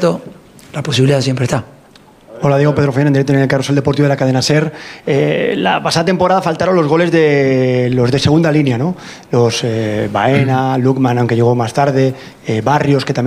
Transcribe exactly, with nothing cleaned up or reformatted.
cierto, la posibilidad siempre está. Hola, Diego, Pedro Fellán, en directo en el Carrusel Deportivo de la cadena SER. Eh, la pasada temporada faltaron los goles de los de segunda línea, ¿no? Los eh, Baena, Lukman, aunque llegó más tarde, eh, Barrios, que también